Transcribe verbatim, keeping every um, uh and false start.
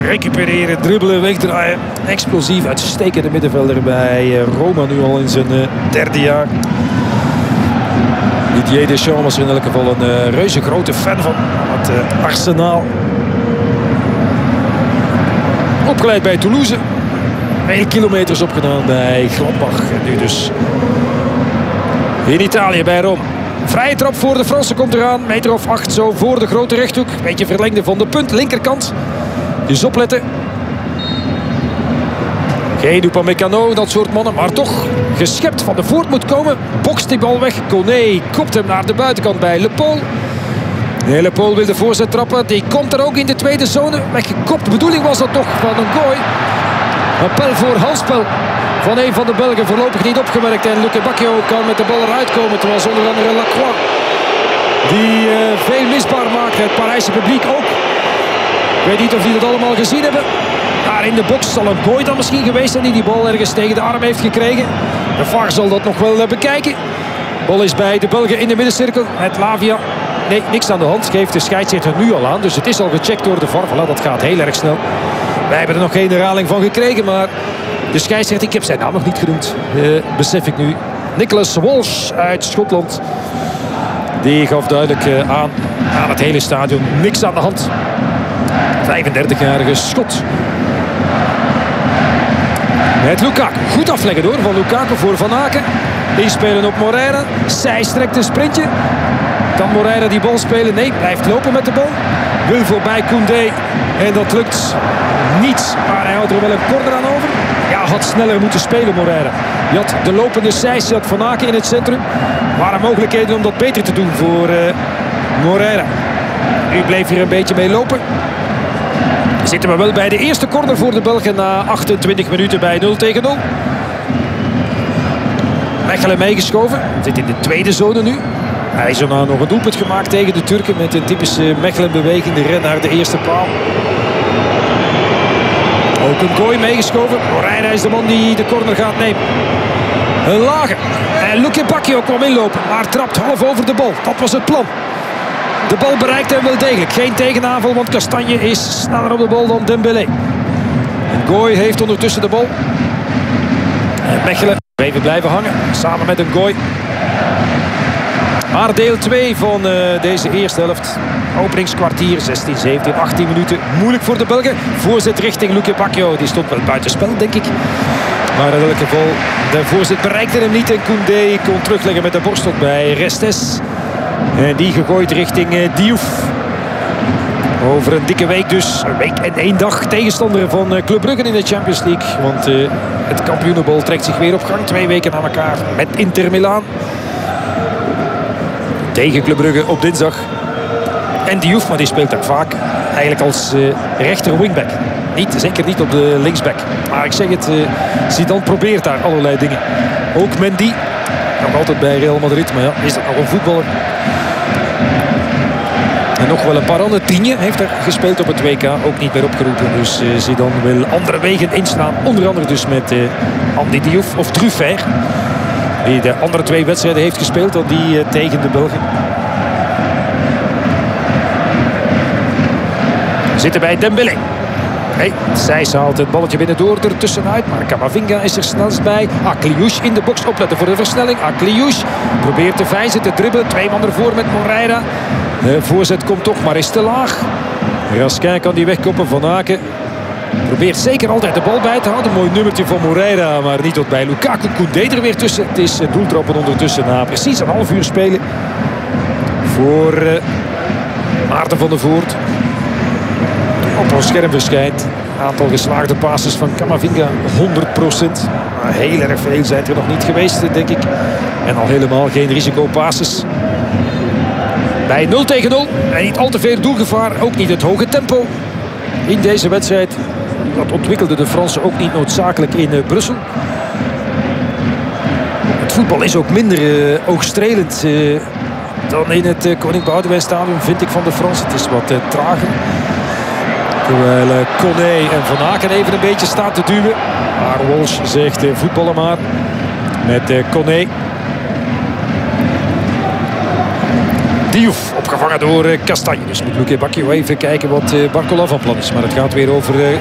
Recupereren, dribbelen, wegdraaien. Explosief, uitstekende middenvelder bij Roma, nu al in zijn uh, derde jaar. Didier Deschamps was er in elk geval een uh, reuze grote fan van het uh, Arsenaal. Opgeleid bij Toulouse. Veel kilometers opgedaan bij Gladbach. En nu dus in Italië bij Rome. Vrije trap voor de Fransen komt eraan. Meter of acht zo voor de grote rechthoek. Beetje verlengde van de punt, linkerkant. Dus opletten. Geen Upamecano, dat soort mannen. Maar toch geschept van de voort moet komen. Bokst die bal weg. Koné kopt hem naar de buitenkant bij Le Paul. Nee, Le Paul wil de voorzet trappen. Die komt er ook in de tweede zone. Weggekopt. De bedoeling was dat toch van een gooi. Appel voor handspel van een van de Belgen. Voorlopig niet opgemerkt. En Luque Bacchio kan met de bal eruit komen. Terwijl zonder andere Lacroix. Die uh, veel misbaar maakt. Het Parijse publiek ook. Ik weet niet of die dat allemaal gezien hebben. Daar in de box zal een gooi dan misschien geweest zijn. Die die bal ergens tegen de arm heeft gekregen. De V A R zal dat nog wel uh, bekijken. De bal is bij de Belgen in de middencirkel. Met Lavia. Nee, niks aan de hand. Geeft de scheidsrechter nu al aan. Dus het is al gecheckt door de V A R. Voilà, dat gaat heel erg snel. Wij hebben er nog geen herhaling van gekregen. Maar de scheidsrechter, ik heb zijn naam nog niet genoemd. Uh, besef ik nu. Nicholas Walsh uit Schotland. Die gaf duidelijk uh, aan aan het hele stadion. Niks aan de hand. vijfendertigjarige Schot. Met Lukaku. Goed afleggen door van Lukaku voor Van Aken. Inspelen op Moreira. Zij strekt een sprintje. Kan Moreira die bal spelen? Nee, blijft lopen met de bal. Wil voorbij Koundé. En dat lukt niet. Maar hij houdt er wel een corner aan over. Ja, had sneller moeten spelen Moreira. Je had de lopende Sijs, je had Van Aken in het centrum. Waren mogelijkheden om dat beter te doen voor uh, Moreira. Nu bleef hier een beetje mee lopen. Zitten we wel bij de eerste corner voor de Belgen na achtentwintig minuten bij nul tegen nul. Mechelen meegeschoven. Zit in de tweede zone nu. Hij is er nou nog een doelpunt gemaakt tegen de Turken met een typische Mechelen-beweging. De ren naar de eerste paal. Ook een gooi meegeschoven. Moreira is de man die de corner gaat nemen. Een lage. En Luque Bacchio kwam inlopen, maar trapt half over de bal. Dat was het plan. De bal bereikt hem wel degelijk. Geen tegenaanval, want Kastanje is sneller op de bal dan Dembélé. En Gooi heeft ondertussen de bal. En Mechelen even blijven hangen. Samen met een Gooi. Maar deel twee van uh, deze eerste helft. Openingskwartier, zestien, zeventien, achttien minuten. Moeilijk voor de Belgen. Voorzet richting Luque Bacchio. Die stond wel buitenspel, denk ik. Maar in elk geval, de voorzet bereikte hem niet. En Koundé kon terugleggen met de borstel bij Restes. En die gegooid richting uh, Diouf. Over een dikke week dus. Een week en één dag tegenstander van uh, Club Brugge in de Champions League. Want uh, het kampioenenbal trekt zich weer op gang. Twee weken aan elkaar met Inter Milaan. Tegen Club Brugge op dinsdag. En Diouf, maar die speelt daar vaak eigenlijk als uh, rechter wingback. Niet, zeker niet op de linksback. Maar ik zeg het, uh, Zidane probeert daar allerlei dingen. Ook Mendy. Nog altijd bij Real Madrid, maar ja, is dat nog een voetballer? En nog wel een paar andere. Tienje heeft er gespeeld op het W K. Ook niet meer opgeroepen. Dus uh, Zidane wil andere wegen inslaan. Onder andere dus met uh, Andy Diouf of Truffert. Die de andere twee wedstrijden heeft gespeeld dan die uh, tegen de Belgen. Zitten bij Dembélé. Nee, Sijs haalt het balletje binnen door er tussenuit. Maar Camavinga is er snelst bij. Akliouche in de box, opletten voor de versnelling. Akliouche probeert te vijzen, te dribbelen. Twee man ervoor met Moreira. De voorzet komt toch, maar is te laag. Raskin kan die wegkoppen. Van Aken probeert zeker altijd de bal bij te houden. Mooi nummertje van Moreira, maar niet tot bij Lukaku. Koundé er weer tussen. Het is doeltrappen ondertussen na precies een half uur spelen. Voor uh, Maarten van der Voort. Op ons scherm verschijnt. Aantal geslaagde passes van Camavinga honderd procent. Maar heel erg veel zijn er nog niet geweest, denk ik. En al helemaal geen risicopasses. Bij nul tegen nul. En niet al te veel doelgevaar. Ook niet het hoge tempo in deze wedstrijd. Dat ontwikkelde de Fransen ook niet noodzakelijk in uh, Brussel. Het voetbal is ook minder uh, oogstrelend uh, dan in het uh, Koning Boudewijn Stadion, vind ik, van de Fransen. Het is wat uh, trager. Terwijl uh, Koné en Van Aken even een beetje staan te duwen. Maar Walsh zegt uh, voetballen maar. Met uh, Koné. Diouf op Opgevangen door Castagne. Dus moet Luque Bacchio even kijken wat Barcola van plan is. Maar het gaat weer over